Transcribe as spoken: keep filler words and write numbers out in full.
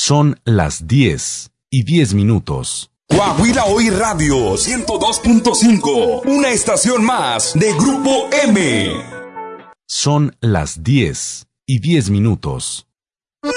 Son las diez y diez minutos. Coahuila Hoy Radio ciento dos punto cinco, una estación más de Grupo M. Son las diez y diez minutos.